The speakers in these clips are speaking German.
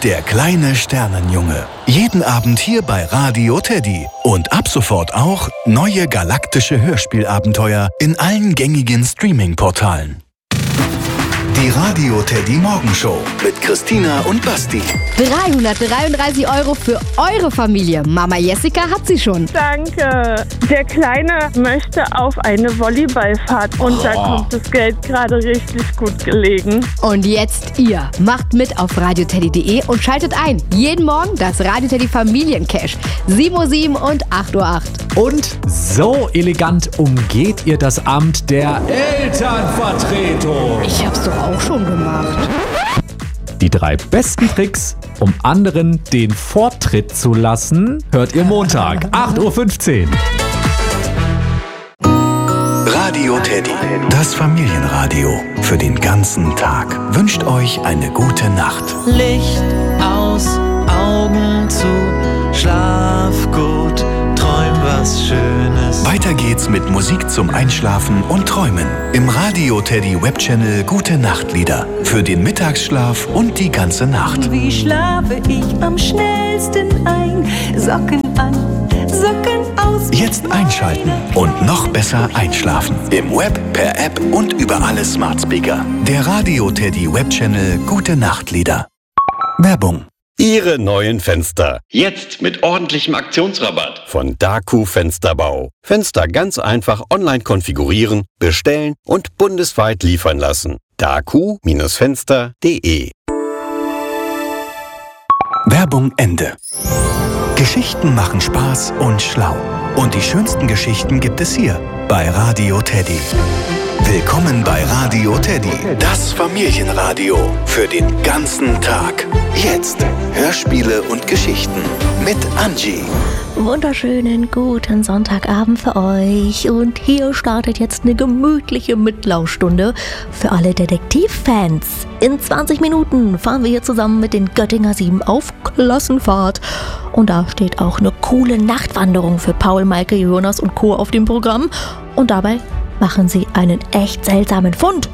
Der kleine Sternenjunge. Jeden Abend hier bei Radio Teddy. Und ab sofort auch neue galaktische Hörspielabenteuer in allen gängigen Streaming-Portalen. Die Radio Teddy Morgenshow mit Christina und Basti. 333 € für eure Familie. Mama Jessica hat sie schon. Danke. Der Kleine möchte auf eine Volleyballfahrt und da kommt das Geld gerade richtig gut gelegen. Und jetzt ihr. Macht mit auf radioteddy.de und schaltet ein. Jeden Morgen das Radio Teddy Familiencash. 7:07 Uhr und 8:08 Uhr. Und so elegant umgeht ihr das Amt der Elternvertretung. Ich hab's doch auch schon gemacht. Die 3 besten Tricks, um anderen den Vortritt zu lassen, hört ihr Montag, 8:15 Uhr. Radio Teddy, das Familienradio für den ganzen Tag. Wünscht euch eine gute Nacht. Licht aus, Augen zu, schlaf gut, träum was Schönes. Weiter geht's mit Musik zum Einschlafen und Träumen. Im Radio Teddy Webchannel Gute Nachtlieder. Für den Mittagsschlaf und die ganze Nacht. Wie schlafe ich am schnellsten ein? Socken an, Socken aus. Jetzt einschalten und noch besser einschlafen. Im Web, per App und über alle Smart Speaker. Der Radio Teddy Webchannel Gute Nachtlieder. Werbung. Ihre neuen Fenster. Jetzt mit ordentlichem Aktionsrabatt von Daku Fensterbau. Fenster ganz einfach online konfigurieren, bestellen und bundesweit liefern lassen. daku-fenster.de. Werbung Ende. Geschichten machen Spaß und schlau. Und die schönsten Geschichten gibt es hier bei Radio Teddy. Willkommen bei Radio Teddy, das Familienradio für den ganzen Tag. Jetzt Hörspiele und Geschichten mit Angie. Wunderschönen guten Sonntagabend für euch und hier startet jetzt eine gemütliche Mitlauschstunde für alle Detektivfans. In 20 Minuten fahren wir hier zusammen mit den Göttinger 7 auf Klassenfahrt und da steht auch eine coole Nachtwanderung für Paul, Maike, Jonas und Co. auf dem Programm und dabei machen sie einen echt seltsamen Fund.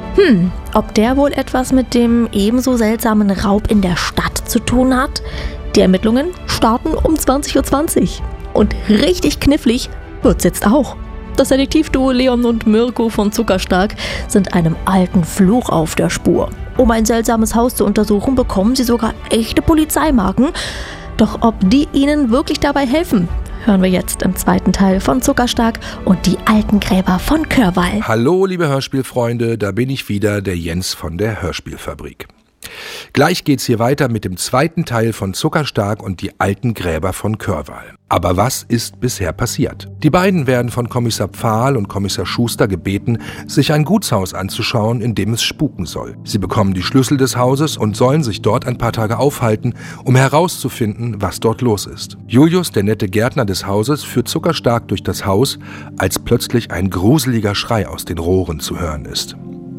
Ob der wohl etwas mit dem ebenso seltsamen Raub in der Stadt zu tun hat? Die Ermittlungen starten um 20:20 Uhr. Und richtig knifflig wird's jetzt auch. Das Detektivduo Leon und Mirko von Zuckerstark sind einem alten Fluch auf der Spur. Um ein seltsames Haus zu untersuchen, bekommen sie sogar echte Polizeimarken. Doch ob die ihnen wirklich dabei helfen, hören wir jetzt im zweiten Teil von Zuckerstark und die alten Gräber von Körwall. Hallo liebe Hörspielfreunde, da bin ich wieder, der Jens von der Hörspielfabrik. Gleich geht's hier weiter mit dem zweiten Teil von Zuckerstark und die alten Gräber von Körwall. Aber was ist bisher passiert? Die beiden werden von Kommissar Pfahl und Kommissar Schuster gebeten, sich ein Gutshaus anzuschauen, in dem es spuken soll. Sie bekommen die Schlüssel des Hauses und sollen sich dort ein paar Tage aufhalten, um herauszufinden, was dort los ist. Julius, der nette Gärtner des Hauses, führt Zuckerstark durch das Haus, als plötzlich ein gruseliger Schrei aus den Rohren zu hören ist.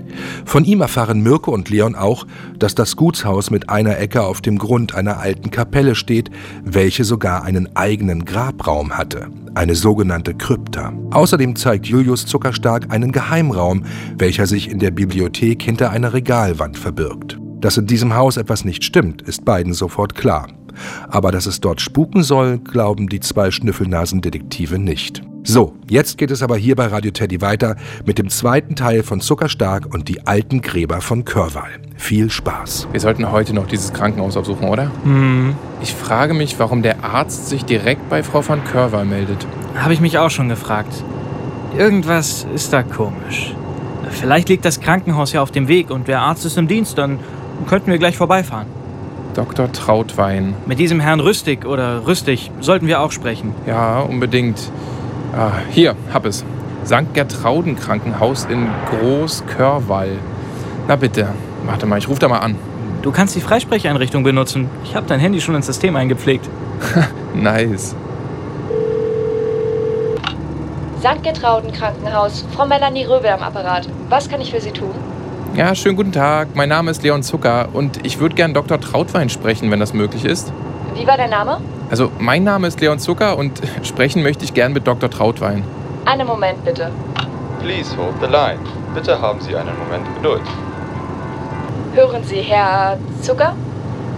Von ihm erfahren Mirko und Leon auch, dass das Gutshaus mit einer Ecke auf dem Grund einer alten Kapelle steht, welche sogar einen eigenen Grabraum hatte, eine sogenannte Krypta. Außerdem zeigt Julius Zuckerstark einen Geheimraum, welcher sich in der Bibliothek hinter einer Regalwand verbirgt. Dass in diesem Haus etwas nicht stimmt, ist beiden sofort klar. Aber dass es dort spuken soll, glauben die 2 Schnüffelnasen-Detektive nicht. So, jetzt geht es aber hier bei Radio Teddy weiter mit dem zweiten Teil von Zuckerstark und die alten Gräber von Körwall. Viel Spaß. Wir sollten heute noch dieses Krankenhaus aufsuchen, oder? Ich frage mich, warum der Arzt sich direkt bei Frau von Körwall meldet. Habe ich mich auch schon gefragt. Irgendwas ist da komisch. Vielleicht liegt das Krankenhaus ja auf dem Weg und der Arzt ist im Dienst, dann könnten wir gleich vorbeifahren. Dr. Trautwein. Mit diesem Herrn Rüstig oder Rüstig sollten wir auch sprechen. Ja, unbedingt. Hier, hab es. St. Gertrauden Krankenhaus in Groß-Körwall. Na bitte, warte mal, ich ruf da mal an. Du kannst die Freisprecheinrichtung benutzen. Ich habe dein Handy schon ins System eingepflegt. Nice. St. Gertrauden Krankenhaus, Frau Melanie Röbe am Apparat. Was kann ich für Sie tun? Ja, schönen guten Tag. Mein Name ist Leon Zucker und ich würde gern Dr. Trautwein sprechen, wenn das möglich ist. Wie war der Name? Also, mein Name ist Leon Zucker und sprechen möchte ich gern mit Dr. Trautwein. Einen Moment, bitte. Please hold the line. Bitte haben Sie einen Moment Geduld. Hören Sie, Herr Zucker?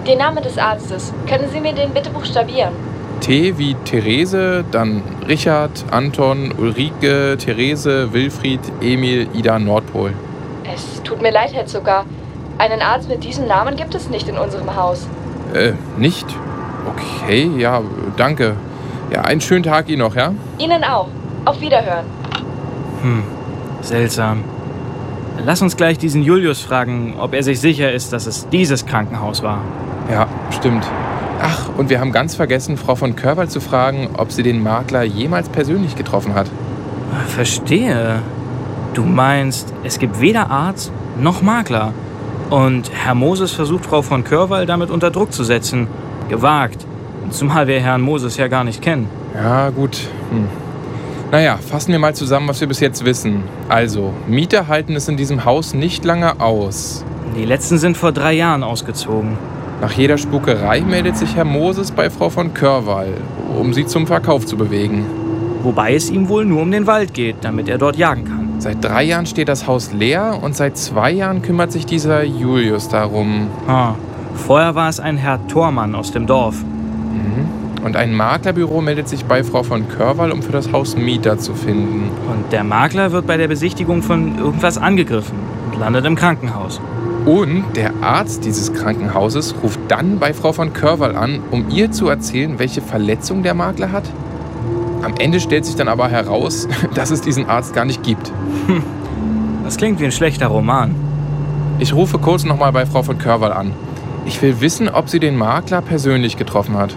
Den Namen des Arztes. Können Sie mir den bitte buchstabieren? T wie Therese, dann Richard, Anton, Ulrike, Therese, Wilfried, Emil, Ida, Nordpol. Es tut mir leid, Herr Zucker. Einen Arzt mit diesem Namen gibt es nicht in unserem Haus. Nicht? Okay, ja, danke. Ja, einen schönen Tag Ihnen noch, ja? Ihnen auch. Auf Wiederhören. Seltsam. Lass uns gleich diesen Julius fragen, ob er sich sicher ist, dass es dieses Krankenhaus war. Ja, stimmt. Ach, und wir haben ganz vergessen, Frau von Körwal zu fragen, ob sie den Makler jemals persönlich getroffen hat. Verstehe. Du meinst, es gibt weder Arzt noch Makler. Und Herr Moses versucht, Frau von Körwal damit unter Druck zu setzen. Gewagt. Zumal wir Herrn Moses ja gar nicht kennen. Ja, gut. Naja, fassen wir mal zusammen, was wir bis jetzt wissen. Also, Mieter halten es in diesem Haus nicht lange aus. Die letzten sind vor 3 Jahren ausgezogen. Nach jeder Spukerei meldet sich Herr Moses bei Frau von Körwal, um sie zum Verkauf zu bewegen. Wobei es ihm wohl nur um den Wald geht, damit er dort jagen kann. Seit 3 Jahren steht das Haus leer und seit 2 Jahren kümmert sich dieser Julius darum. Vorher war es ein Herr Thormann aus dem Dorf. Und ein Maklerbüro meldet sich bei Frau von Körwal, um für das Haus Mieter zu finden. Und der Makler wird bei der Besichtigung von irgendwas angegriffen und landet im Krankenhaus. Und der Arzt dieses Krankenhauses ruft dann bei Frau von Körwal an, um ihr zu erzählen, welche Verletzung der Makler hat. Am Ende stellt sich dann aber heraus, dass es diesen Arzt gar nicht gibt. Das klingt wie ein schlechter Roman. Ich rufe kurz nochmal bei Frau von Körwal an. Ich will wissen, ob sie den Makler persönlich getroffen hat.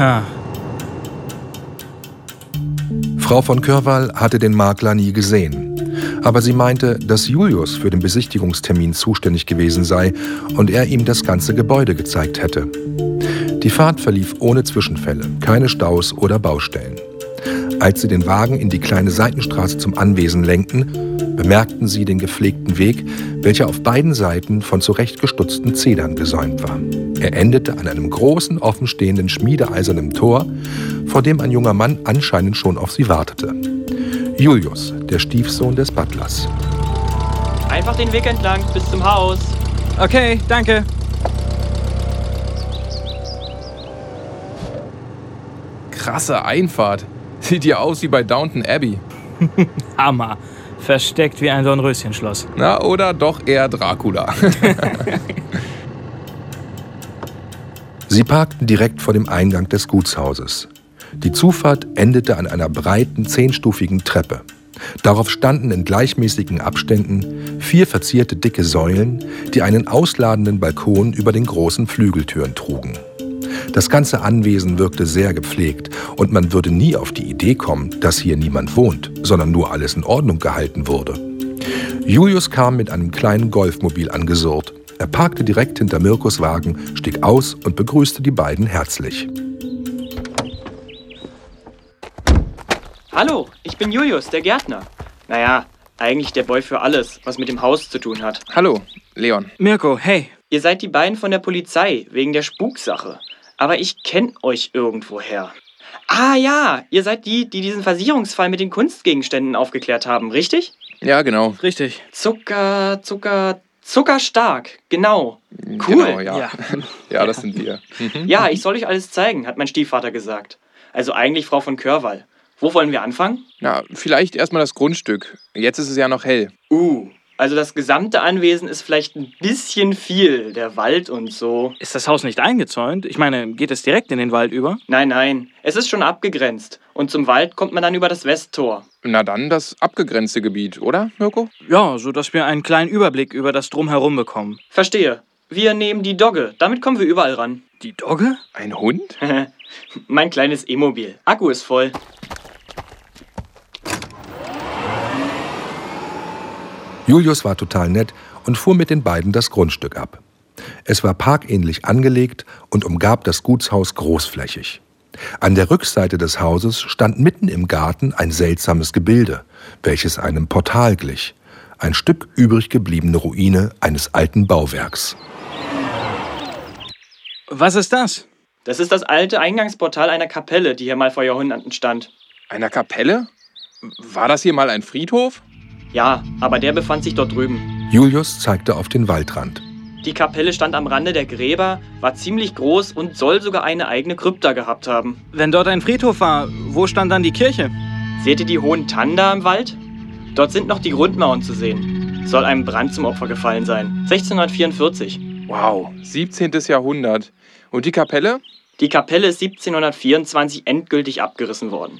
Frau von Körwal hatte den Makler nie gesehen. Aber sie meinte, dass Julius für den Besichtigungstermin zuständig gewesen sei und er ihm das ganze Gebäude gezeigt hätte. Die Fahrt verlief ohne Zwischenfälle, keine Staus oder Baustellen. Als sie den Wagen in die kleine Seitenstraße zum Anwesen lenkten, bemerkten sie den gepflegten Weg, welcher auf beiden Seiten von zurechtgestutzten Zedern gesäumt war. Er endete an einem großen, offenstehenden, schmiedeeisernen Tor, vor dem ein junger Mann anscheinend schon auf sie wartete. Julius, der Stiefsohn des Butlers. Einfach den Weg entlang bis zum Haus. Okay, danke. Krasse Einfahrt. Sieht ja aus wie bei Downton Abbey. Hammer. Versteckt wie ein Dornröschenschloss. Na, oder doch eher Dracula. Sie parkten direkt vor dem Eingang des Gutshauses. Die Zufahrt endete an einer breiten, 10-stufigen Treppe. Darauf standen in gleichmäßigen Abständen 4 verzierte dicke Säulen, die einen ausladenden Balkon über den großen Flügeltüren trugen. Das ganze Anwesen wirkte sehr gepflegt und man würde nie auf die Idee kommen, dass hier niemand wohnt, sondern nur alles in Ordnung gehalten wurde. Julius kam mit einem kleinen Golfmobil angesurrt. Er parkte direkt hinter Mirkos Wagen, stieg aus und begrüßte die beiden herzlich. Hallo, ich bin Julius, der Gärtner. Naja, eigentlich der Boy für alles, was mit dem Haus zu tun hat. Hallo, Leon. Mirko, hey. Ihr seid die beiden von der Polizei, wegen der Spuksache. Aber ich kenne euch irgendwoher. Ah ja, ihr seid die diesen Versicherungsfall mit den Kunstgegenständen aufgeklärt haben, richtig? Ja, genau. Richtig. Zuckerstark, genau. Cool. Genau, ja. Ja, das sind wir. Ja, ich soll euch alles zeigen, hat mein Stiefvater gesagt. Also eigentlich Frau von Körwal. Wo wollen wir anfangen? Na, vielleicht erstmal das Grundstück. Jetzt ist es ja noch hell. Also das gesamte Anwesen ist vielleicht ein bisschen viel, der Wald und so. Ist das Haus nicht eingezäunt? Ich meine, geht es direkt in den Wald über? Nein, es ist schon abgegrenzt. Und zum Wald kommt man dann über das Westtor. Na dann das abgegrenzte Gebiet, oder, Mirko? Ja, so dass wir einen kleinen Überblick über das Drumherum bekommen. Verstehe. Wir nehmen die Dogge, damit kommen wir überall ran. Die Dogge? Ein Hund? Mein kleines E-Mobil. Akku ist voll. Julius war total nett und fuhr mit den beiden das Grundstück ab. Es war parkähnlich angelegt und umgab das Gutshaus großflächig. An der Rückseite des Hauses stand mitten im Garten ein seltsames Gebilde, welches einem Portal glich. Ein Stück übrig gebliebene Ruine eines alten Bauwerks. Was ist das? Das ist das alte Eingangsportal einer Kapelle, die hier mal vor Jahrhunderten stand. Einer Kapelle? War das hier mal ein Friedhof? Ja, aber der befand sich dort drüben. Julius zeigte auf den Waldrand. Die Kapelle stand am Rande der Gräber, war ziemlich groß und soll sogar eine eigene Krypta gehabt haben. Wenn dort ein Friedhof war, wo stand dann die Kirche? Seht ihr die hohen Tannen da im Wald? Dort sind noch die Grundmauern zu sehen. Soll einem Brand zum Opfer gefallen sein. 1644. Wow, 17. Jahrhundert. Und die Kapelle? Die Kapelle ist 1724 endgültig abgerissen worden.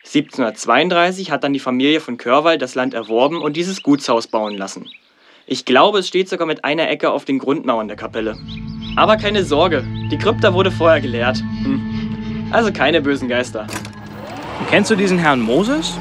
1732 hat dann die Familie von Körwall das Land erworben und dieses Gutshaus bauen lassen. Ich glaube, es steht sogar mit einer Ecke auf den Grundmauern der Kapelle. Aber keine Sorge, die Krypta wurde vorher geleert. Also keine bösen Geister. Kennst du diesen Herrn Moses?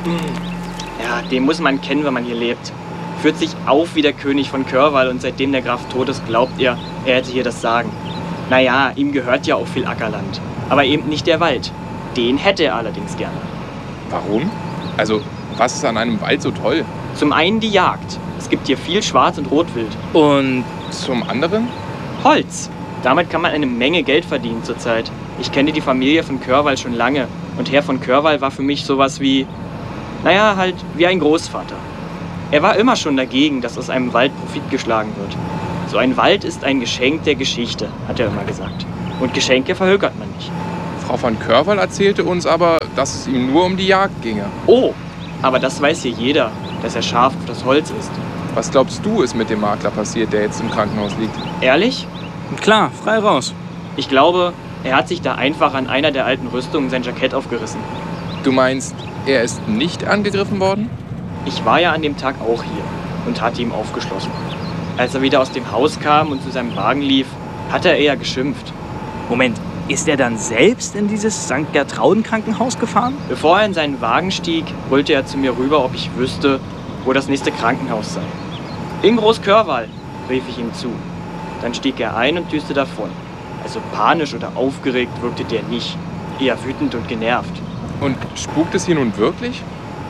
Ja, den muss man kennen, wenn man hier lebt. Führt sich auf wie der König von Körwall und seitdem der Graf tot ist, glaubt er hätte hier das Sagen. Naja, ihm gehört ja auch viel Ackerland. Aber eben nicht der Wald. Den hätte er allerdings gerne. Warum? Also, was ist an einem Wald so toll? Zum einen die Jagd. Es gibt hier viel Schwarz- und Rotwild. Und zum anderen? Holz. Damit kann man eine Menge Geld verdienen zurzeit. Ich kenne die Familie von Körwall schon lange. Und Herr von Körwall war für mich sowas wie, halt wie ein Großvater. Er war immer schon dagegen, dass aus einem Wald Profit geschlagen wird. So ein Wald ist ein Geschenk der Geschichte, hat er immer gesagt. Und Geschenke verhökert man nicht. Frau von Körwall erzählte uns aber, dass es ihm nur um die Jagd ginge. Oh, aber das weiß hier jeder, dass er scharf auf das Holz ist. Was glaubst du, ist mit dem Makler passiert, der jetzt im Krankenhaus liegt? Ehrlich? Klar, frei raus. Ich glaube, er hat sich da einfach an einer der alten Rüstungen sein Jackett aufgerissen. Du meinst, er ist nicht angegriffen worden? Ich war ja an dem Tag auch hier und hatte ihm aufgeschlossen. Als er wieder aus dem Haus kam und zu seinem Wagen lief, hat er eher geschimpft. Moment, ist er dann selbst in dieses St. Gertrauden-Krankenhaus gefahren? Bevor er in seinen Wagen stieg, brüllte er zu mir rüber, ob ich wüsste, wo das nächste Krankenhaus sei. In Großkörwall, rief ich ihm zu. Dann stieg er ein und düste davon. Also panisch oder aufgeregt wirkte der nicht, eher wütend und genervt. Und spukt es hier nun wirklich?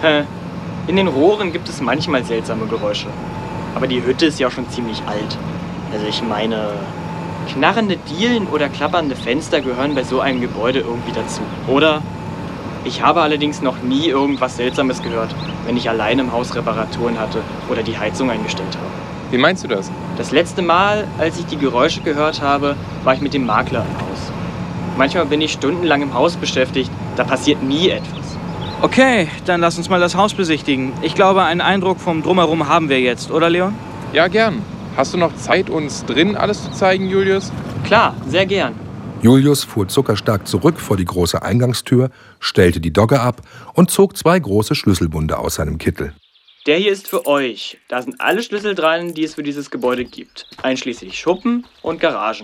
In den Rohren gibt es manchmal seltsame Geräusche. Aber die Hütte ist ja schon ziemlich alt. Also ich meine, knarrende Dielen oder klappernde Fenster gehören bei so einem Gebäude irgendwie dazu, oder? Ich habe allerdings noch nie irgendwas Seltsames gehört, wenn ich allein im Haus Reparaturen hatte oder die Heizung eingestellt habe. Wie meinst du das? Das letzte Mal, als ich die Geräusche gehört habe, war ich mit dem Makler im Haus. Manchmal bin ich stundenlang im Haus beschäftigt, da passiert nie etwas. Okay, dann lass uns mal das Haus besichtigen. Ich glaube, einen Eindruck vom Drumherum haben wir jetzt, oder Leon? Ja, gern. Hast du noch Zeit, uns drin alles zu zeigen, Julius? Klar, sehr gern. Julius fuhr zuckerstark zurück vor die große Eingangstür, stellte die Dogge ab und zog 2 große Schlüsselbunde aus seinem Kittel. Der hier ist für euch. Da sind alle Schlüssel dran, die es für dieses Gebäude gibt. Einschließlich Schuppen und Garagen.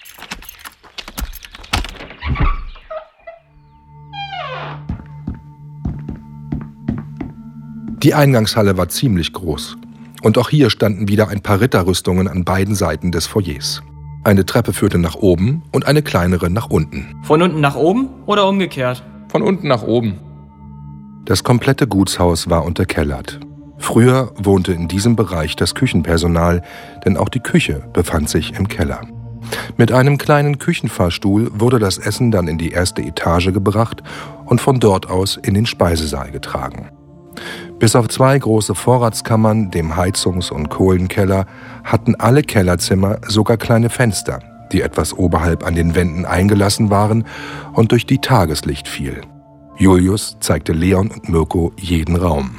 Die Eingangshalle war ziemlich groß. Und auch hier standen wieder ein paar Ritterrüstungen an beiden Seiten des Foyers. Eine Treppe führte nach oben und eine kleinere nach unten. Von unten nach oben oder umgekehrt? Von unten nach oben. Das komplette Gutshaus war unterkellert. Früher wohnte in diesem Bereich das Küchenpersonal, denn auch die Küche befand sich im Keller. Mit einem kleinen Küchenfahrstuhl wurde das Essen dann in die erste Etage gebracht und von dort aus in den Speisesaal getragen. Bis auf 2 große Vorratskammern, dem Heizungs- und Kohlenkeller, hatten alle Kellerzimmer sogar kleine Fenster, die etwas oberhalb an den Wänden eingelassen waren und durch die Tageslicht fiel. Julius zeigte Leon und Mirko jeden Raum.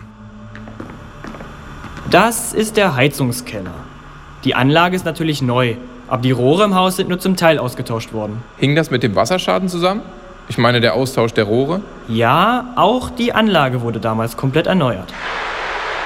Das ist der Heizungskeller. Die Anlage ist natürlich neu, aber die Rohre im Haus sind nur zum Teil ausgetauscht worden. Hing das mit dem Wasserschaden zusammen? Ich meine, der Austausch der Rohre? Ja, auch die Anlage wurde damals komplett erneuert.